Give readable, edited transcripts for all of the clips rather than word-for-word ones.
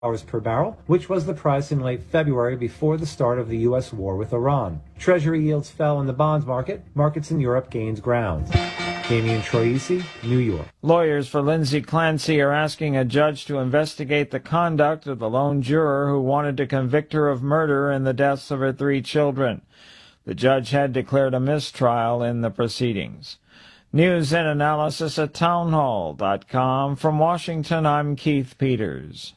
per barrel, which was the price in late February before the start of the U.S. war with Iran. Treasury yields fell in the bonds market. Markets in Europe gained ground. Damian Troisi, New York. Lawyers for Lindsay Clancy are asking a judge to investigate the conduct of the lone juror who wanted to convict her of murder in the deaths of her 3 children. The judge had declared a mistrial in the proceedings. News and analysis at townhall.com. From Washington, I'm Keith Peters.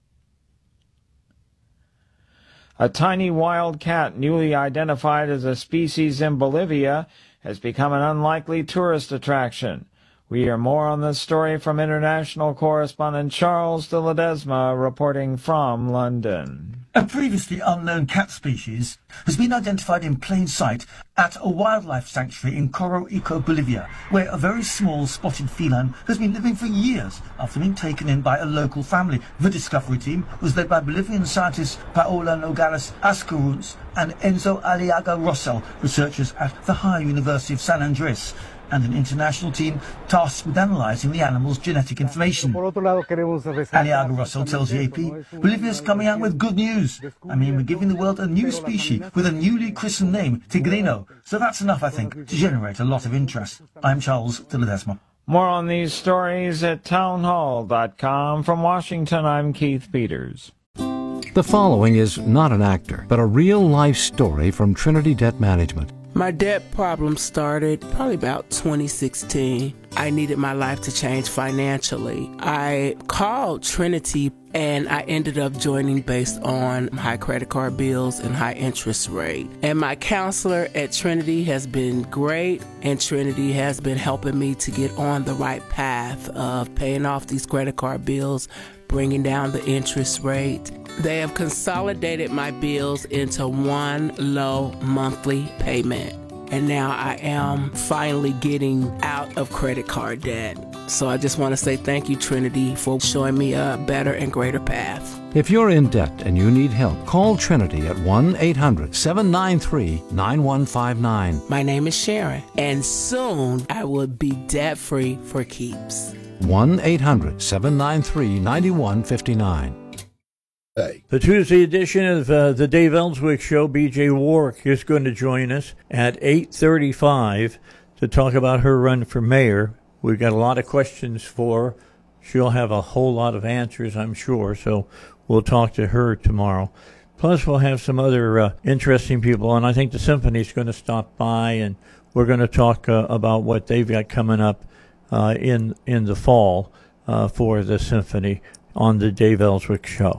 A tiny wild cat newly identified as a species in Bolivia has become an unlikely tourist attraction. We hear more on this story from international correspondent Charles de Ledesma reporting from London. A previously unknown cat species has been identified in plain sight at a wildlife sanctuary in Coroico, Bolivia, where a very small spotted feline has been living for years after being taken in by a local family. The discovery team was led by Bolivian scientists Paola Nogales Ascarunz and Enzo Aliaga Rossell, researchers at the Higher University of San Andres, and an international team tasked with analysing the animal's genetic information. Aliaga Russell tells the AP, Bolivia's coming out with good news. I mean, we're giving the world a new species with a newly christened name, Tigrino. So that's enough, I think, to generate a lot of interest. I'm Charles de Ledesma. More on these stories at townhall.com. From Washington, I'm Keith Peters. The following is not an actor, but a real-life story from Trinity Debt Management. My debt problem started probably about 2016. I needed my life to change financially. I called Trinity and I ended up joining based on high credit card bills and high interest rate. And my counselor at Trinity has been great, and Trinity has been helping me to get on the right path of paying off these credit card bills, bringing down the interest rate. They have consolidated my bills into one low monthly payment. And now I am finally getting out of credit card debt. So I just want to say thank you, Trinity, for showing me a better and greater path. If you're in debt and you need help, call Trinity at 1-800-793-9159. My name is Sharon, and soon I will be debt-free for keeps. 1-800-793-9159. The Tuesday edition of the Dave Ellswick Show, B.J. Warwick is going to join us at 8:35 to talk about her run for mayor. We've got a lot of questions for her. She'll have a whole lot of answers, I'm sure, so we'll talk to her tomorrow. Plus, we'll have some other interesting people, and I think the Symphony's going to stop by, and we're going to talk about what they've got coming up in the fall for the Symphony on the Dave Ellswick Show.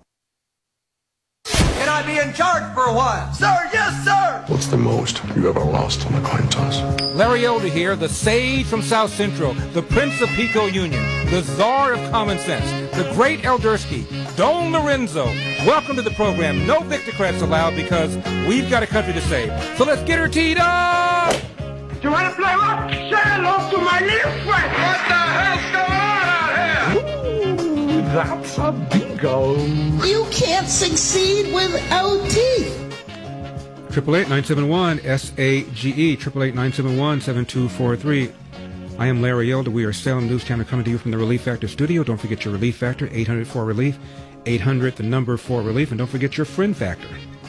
Can I be in charge for a while? Sir, yes, sir! What's the most you ever lost on a coin toss? Larry Elder here, the sage from South Central, the Prince of Pico Union, the czar of common sense, the great Eldersky, Don Lorenzo. Welcome to the program. No Victocrats allowed because we've got a country to save. So let's get her teed up! You want to play what? Say hello to my little friend! What the hell's going on out here? Ooh, that's a bingo. You can't succeed without teeth. 888-971-SAGE, 888-971-7243. I am Larry Elder. We are Salem News Channel coming to you from the Relief Factor studio. Don't forget your Relief Factor, 800-4RELIEF, 800 the number 4RELIEF, and don't forget your Friend Factor.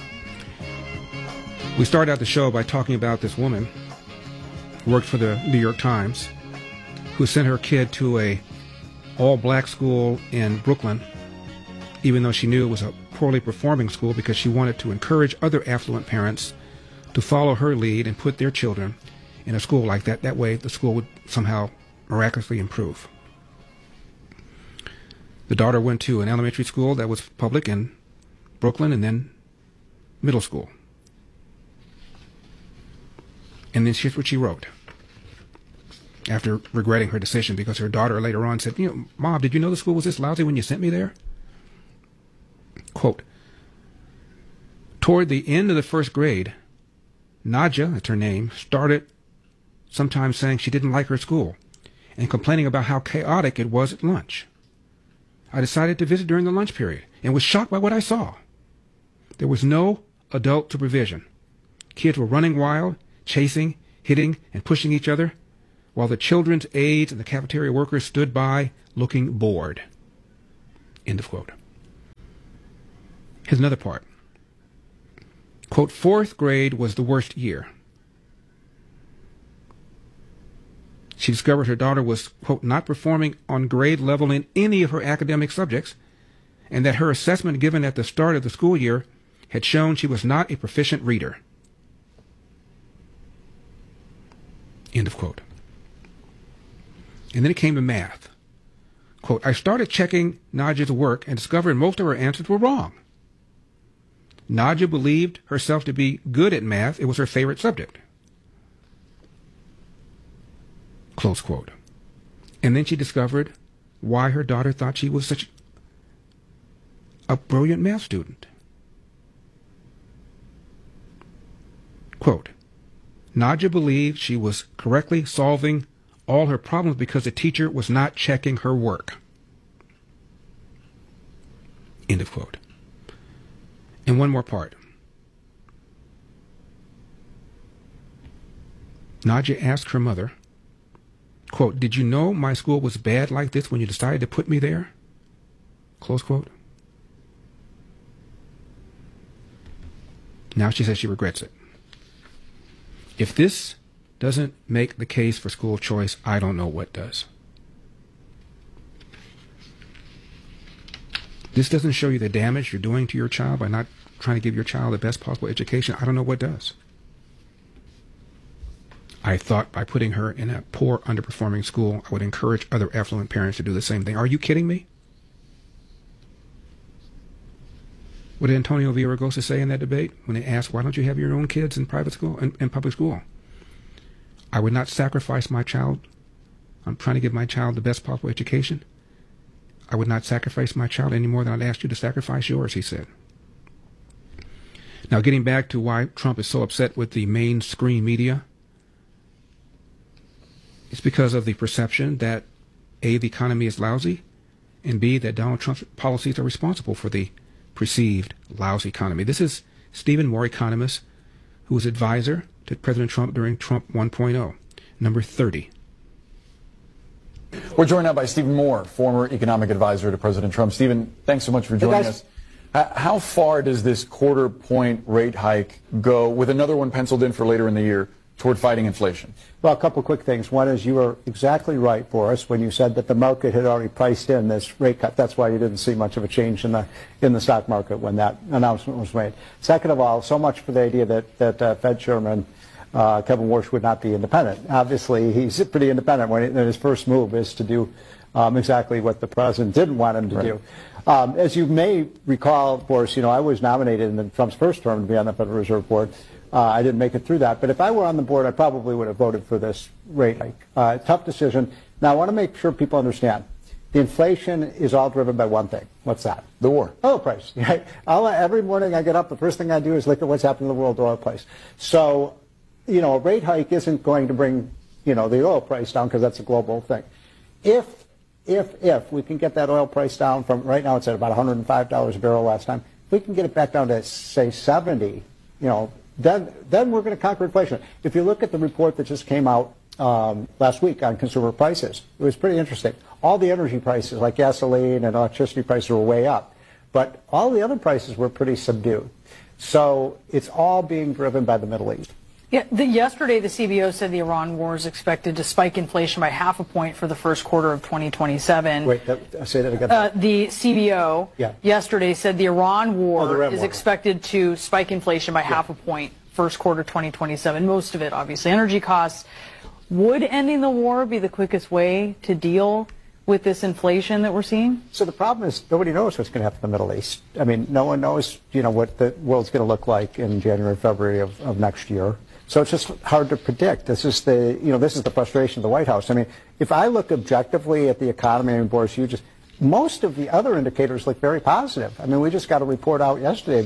We started out the show by talking about this woman who worked for the New York Times, who sent her kid to a all-black school in Brooklyn, even though she knew it was a poorly performing school, because she wanted to encourage other affluent parents to follow her lead and put their children in a school like that. That way the school would somehow miraculously improve. The daughter went to an elementary school that was public in Brooklyn, and then middle school. And then here's what she wrote after regretting her decision, because her daughter later on said, Mom, did you know the school was this lousy when you sent me there? Quote, toward the end of the first grade, Nadja, that's her name, started sometimes saying she didn't like her school and complaining about how chaotic it was at lunch. I decided to visit during the lunch period and was shocked by what I saw. There was no adult supervision. Kids were running wild, chasing, hitting, and pushing each other, while the children's aides and the cafeteria workers stood by looking bored. End of quote. Here's another part. Quote, 4th grade was the worst year. She discovered her daughter was, quote, not performing on grade level in any of her academic subjects, and that her assessment given at the start of the school year had shown she was not a proficient reader. End of quote. And then it came to math. Quote, I started checking Nadja's work and discovered most of her answers were wrong. Nadja believed herself to be good at math. It was her favorite subject. Close quote. And then she discovered why her daughter thought she was such a brilliant math student. Quote, Nadja believed she was correctly solving all her problems because the teacher was not checking her work. End of quote. And one more part. Nadja asked her mother, quote, did you know my school was bad like this when you decided to put me there? Close quote. Now she says she regrets it. If this doesn't make the case for school choice, I don't know what does. This doesn't show you the damage you're doing to your child by not trying to give your child the best possible education. I don't know what does. I thought by putting her in a poor, underperforming school, I would encourage other affluent parents to do the same thing. Are you kidding me? What did Antonio Villaraigosa say in that debate when they asked, why don't you have your own kids in private school, in public school? I would not sacrifice my child. I'm trying to give my child the best possible education. I would not sacrifice my child any more than I'd ask you to sacrifice yours, he said. Now, getting back to why Trump is so upset with the mainstream media, it's because of the perception that A, the economy is lousy, and B, that Donald Trump's policies are responsible for the perceived lousy economy. This is Stephen Moore, economist, who was advisor to President Trump during Trump 1.0, number 30. We're joined now by Stephen Moore, former economic advisor to President Trump. Stephen, thanks so much for joining us. How far does this quarter-point rate hike go, with another one penciled in for later in the year, toward fighting inflation? Well, a couple quick things. One is you were exactly right, Boris, when you said that the market had already priced in this rate cut. That's why you didn't see much of a change in the stock market when that announcement was made. Second of all, so much for the idea that Fed Chairman Kevin Warsh would not be independent. Obviously, he's pretty independent when his first move is to do exactly what the president didn't want him to do. As you may recall, Boris, I was nominated in Trump's first term to be on the Federal Reserve Board. I didn't make it through that, but if I were on the board, I probably would have voted for this rate hike. Tough decision. Now, I want to make sure people understand. The inflation is all driven by one thing. What's that? The war. Oil price. Every morning I get up, the first thing I do is look at what's happening in the world oil price. So, a rate hike isn't going to bring, the oil price down because that's a global thing. If we can get that oil price down from, right now it's at about $105 a barrel last time, if we can get it back down to, say, 70, then we're going to conquer inflation. If you look at the report that just came out last week on consumer prices, it was pretty interesting. All the energy prices, like gasoline and electricity prices, were way up, but all the other prices were pretty subdued. So it's all being driven by the Middle East. Yeah, yesterday the CBO said the Iran war is expected to spike inflation by 0.5 point for the first quarter of 2027. Wait, say that again. The CBO yesterday said the Iran war is expected to spike inflation by 0.5 point first quarter 2027. Most of it, obviously, energy costs. Would ending the war be the quickest way to deal with this inflation that we're seeing? So the problem is nobody knows what's going to happen in the Middle East. I mean, no one knows, what the world's going to look like in January, February of next year. So it's just hard to predict. This is the frustration of the White House. I mean, if I look objectively at the economy, and Boris, most of the other indicators look very positive. I mean, we just got a report out yesterday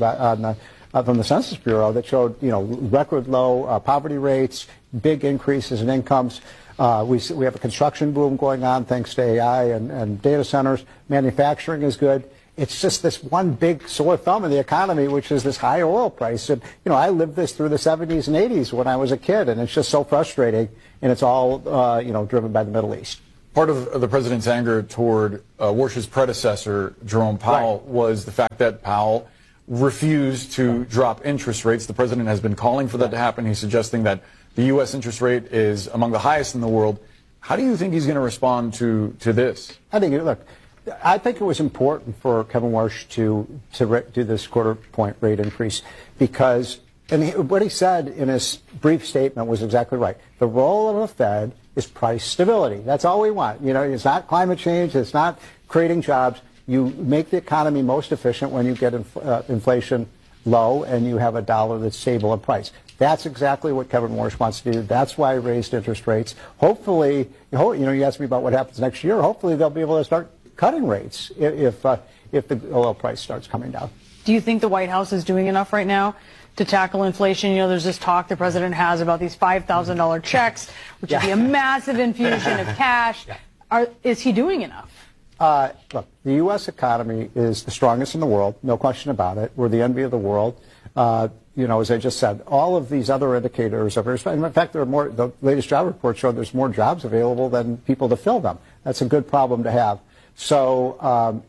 from the Census Bureau that showed, record low poverty rates, big increases in incomes. We have a construction boom going on thanks to AI and data centers. Manufacturing is good. It's just this one big sore thumb in the economy, which is this high oil price. And, I lived this through the 70s and 80s when I was a kid, and it's just so frustrating. And it's all, driven by the Middle East. Part of the president's anger toward Warsh's predecessor, Jerome Powell, was the fact that Powell refuse to drop interest rates. The president has been calling for that to happen. He's suggesting that the U.S. interest rate is among the highest in the world. How do you think he's going to respond to this? I think it was important for Kevin Warsh to do this quarter-point rate increase because, what he said in his brief statement was exactly right. The role of the Fed is price stability. That's all we want. It's not climate change. It's not creating jobs. You make the economy most efficient when you get inflation low and you have a dollar that's stable in price. That's exactly what Kevin Warsh wants to do. That's why he raised interest rates. Hopefully, you asked me about what happens next year. Hopefully, they'll be able to start cutting rates if the oil price starts coming down. Do you think the White House is doing enough right now to tackle inflation? There's this talk the president has about these $5,000 checks, which would be a massive infusion of cash. Is he doing enough? Look, the U.S. economy is the strongest in the world, no question about it. We're the envy of the world. As I just said, all of these other indicators are very strong. In fact, the latest job report showed there's more jobs available than people to fill them. That's a good problem to have. So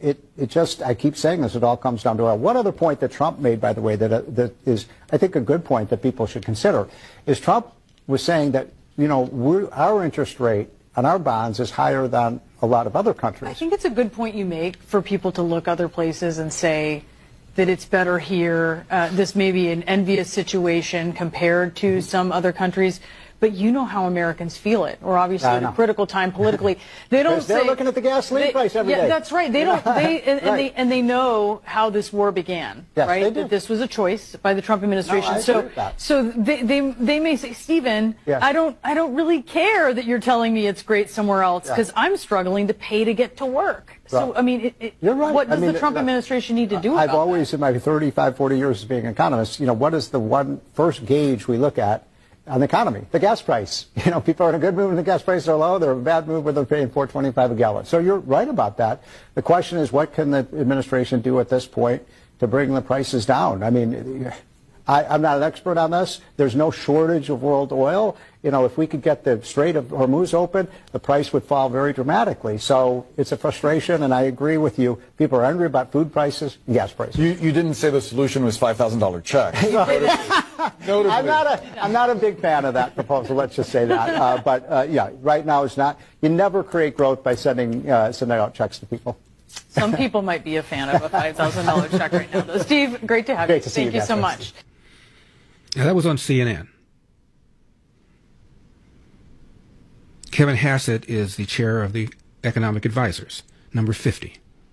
I keep saying this, it all comes down to oil. One other point that Trump made, by the way, that is, I think, a good point that people should consider, is Trump was saying that, our interest rate on our bonds is higher than a lot of other countries. I think it's a good point you make for people to look other places and say that it's better here. This may be an envious situation compared to some other countries. But you know how Americans feel it. We're obviously at a critical time politically. They don't say they're looking at the gasoline price every day. That's right. They don't. They know how this war began. Yes, right. They do. That this was a choice by the Trump administration. No, I agree with that. So they may say, Stephen, yes. I don't really care that you're telling me it's great somewhere else because I'm struggling to pay to get to work. So, I mean, you're right. What does the Trump administration need to do about I've always, in my 35, 40 years of being an economist, what is the one first gauge we look at on the economy? The gas price. People are in a good mood when the gas prices are low. They're in a bad mood when they're paying $4.25 a gallon. So you're right about that. The question is, what can the administration do at this point to bring the prices down? I mean, I'm not an expert on this. There's no shortage of world oil. If we could get the Strait of Hormuz open, the price would fall very dramatically. So it's a frustration, and I agree with you. People are angry about food prices and gas prices. You didn't say the solution was $5,000 checks. I'm not a big fan of that proposal. Let's just say that. But right now it's not. You never create growth by sending out checks to people. Some people might be a fan of a $5,000 check right now, though. Steve, great to have you. Thank you so much. Now, that was on CNN. Kevin Hassett is the chair of the Economic Advisors, number 50.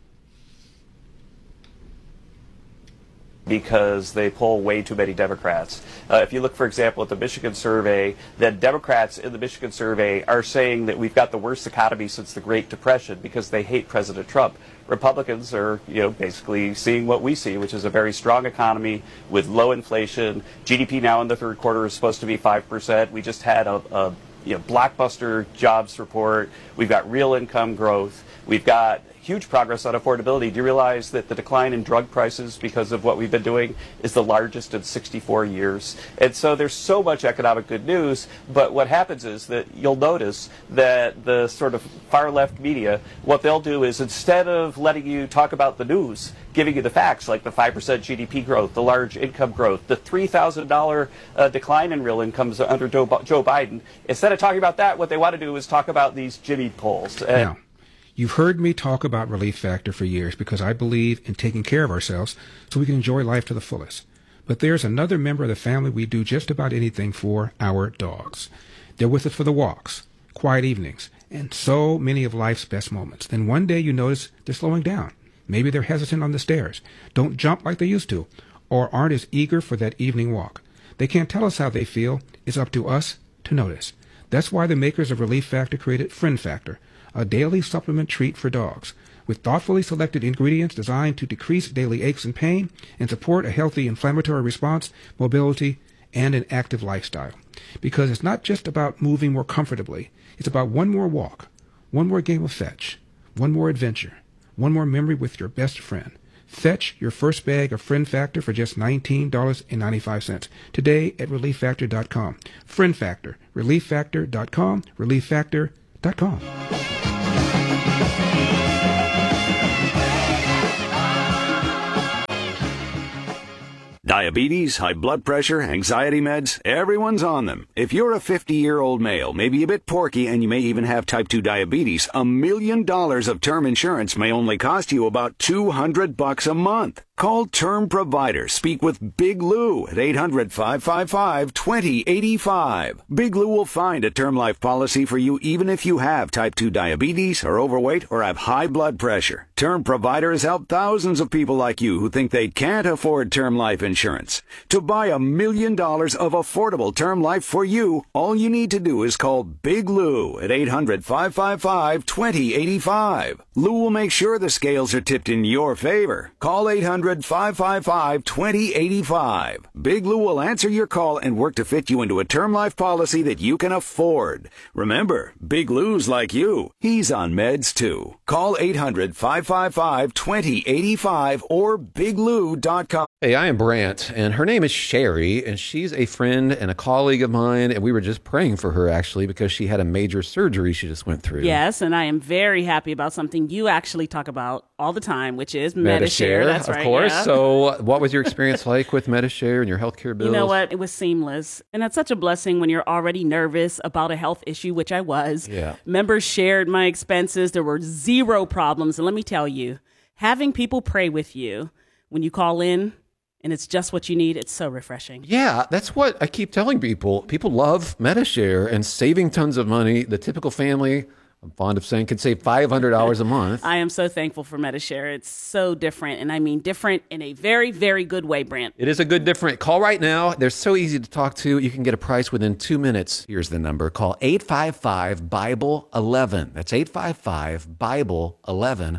Because they poll way too many Democrats. If you look, for example, at the Michigan survey, then Democrats in the Michigan survey are saying that we've got the worst economy since the Great Depression because they hate President Trump. Republicans are, basically seeing what we see, which is a very strong economy with low inflation. GDP now in the third quarter is supposed to be 5%. We just had a blockbuster jobs report. We've got real income growth. We've got huge progress on affordability. Do you realize that the decline in drug prices because of what we've been doing is the largest in 64 years? And so there's so much economic good news, but what happens is that you'll notice that the sort of far left media, what they'll do is instead of letting you talk about the news, giving you the facts like the 5% GDP growth, the large income growth, the $3,000 decline in real incomes under Joe Biden, instead of talking about that, what they want to do is talk about these Jimmy polls. Now, you've heard me talk about Relief Factor for years because I believe in taking care of ourselves so we can enjoy life to the fullest. But there's another member of the family we do just about anything for, our dogs. They're with us for the walks, quiet evenings, and so many of life's best moments. Then one day you notice they're slowing down. Maybe they're hesitant on the stairs, don't jump like they used to, or aren't as eager for that evening walk. They can't tell us how they feel. It's up to us to notice. That's why the makers of Relief Factor created Friend Factor, a daily supplement treat for dogs, with thoughtfully selected ingredients designed to decrease daily aches and pain and support a healthy inflammatory response, mobility, and an active lifestyle. Because it's not just about moving more comfortably. It's about one more walk, one more game of fetch, one more adventure, one more memory with your best friend. Fetch your first bag of Friend Factor for just $19.95 today at ReliefFactor.com. Friend Factor, ReliefFactor.com, ReliefFactor.com. Diabetes, high blood pressure, anxiety meds, everyone's on them. If you're a 50-year-old male, maybe a bit porky, and you may even have type 2 diabetes, $1 million of term insurance may only cost you about $200 a month. Call Term Provider. Speak with Big Lou at 800-555-2085. Big Lou will find a term life policy for you even if you have type 2 diabetes, are overweight, or have high blood pressure. Term Provider has helped thousands of people like you who think they can't afford term life insurance. To buy $1 million of affordable term life for you, all you need to do is call Big Lou at 800-555-2085. Lou will make sure the scales are tipped in your favor. Call 800-555-2085. Big Lou will answer your call and work to fit you into a term life policy that you can afford. Remember, Big Lou's like you. He's on meds too. Call 800-555-2085 or biglou.com. Hey, I am Brant, and her name is Sherry, and she's a friend and a colleague of mine, and we were just praying for her, actually, because she had a major surgery she just went through. Yes, and I am very happy about something you actually talk about all the time, which is Medi-Share. That's right. Of course. Yeah. So what was your experience like with Medi-Share and your healthcare bills? You know what? It was seamless, and that's such a blessing when you're already nervous about a health issue, which I was. Yeah. Members shared my expenses. There were zero problems, and let me tell you, having people pray with you when you call in, and it's just what you need, it's so refreshing. Yeah, that's what I keep telling people. People love Medi-Share and saving tons of money. The typical family, I'm fond of saying, can save $500 a month. I am so thankful for Medi-Share. It's so different, and I mean different in a very, very good way, Brant. It is a good different. Call right now. They're so easy to talk to. You can get a price within 2 minutes. Here's the number. Call 855-BIBLE-11. That's 855-BIBLE-11.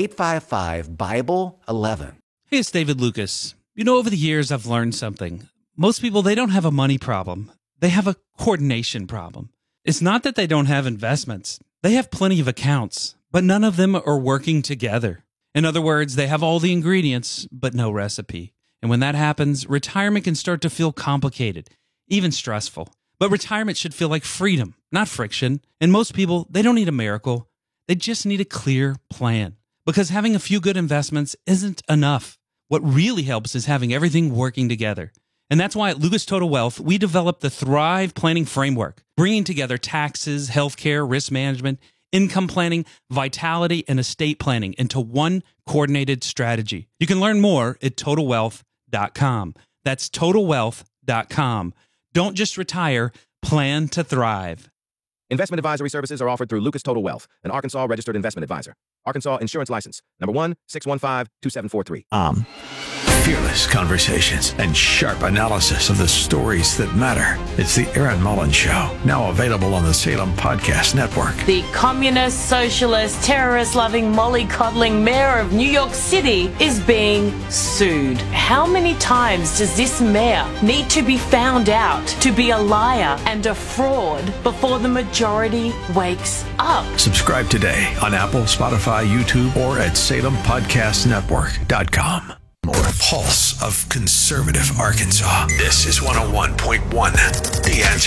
855-BIBLE-11. Hey, it's David Lucas. You know, over the years, I've learned something. Most people, they don't have a money problem. They have a coordination problem. It's not that they don't have investments. They have plenty of accounts, but none of them are working together. In other words, they have all the ingredients, but no recipe. And when that happens, retirement can start to feel complicated, even stressful. But retirement should feel like freedom, not friction. And most people, they don't need a miracle. They just need a clear plan. Because having a few good investments isn't enough. What really helps is having everything working together. And that's why at Lucas Total Wealth, we developed the Thrive Planning Framework, bringing together taxes, healthcare, risk management, income planning, vitality, and estate planning into one coordinated strategy. You can learn more at TotalWealth.com. That's TotalWealth.com. Don't just retire, plan to thrive. Investment advisory services are offered through Lucas Total Wealth, an Arkansas registered investment advisor. Arkansas Insurance License, number 1-615-2743. Fearless conversations and sharp analysis of the stories that matter. It's the Aaron Mullins Show, now available on the Salem Podcast Network. The communist, socialist, terrorist-loving, mollycoddling mayor of New York City is being sued. How many times does this mayor need to be found out to be a liar and a fraud before the majority wakes up? Subscribe today on Apple, Spotify, YouTube, or at SalemPodcastNetwork.com. More pulse of conservative Arkansas. This is 101.1 The Answer.